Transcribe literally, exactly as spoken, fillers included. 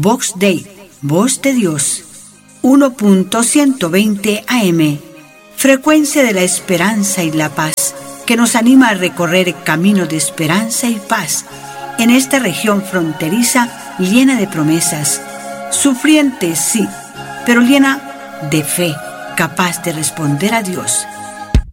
Vox Dei, Voz de Dios, uno punto ciento veinte A M, frecuencia de la esperanza y la paz, que nos anima a recorrer el camino de esperanza y paz en esta región fronteriza llena de promesas, sufriente sí, pero llena de fe, capaz de responder a Dios.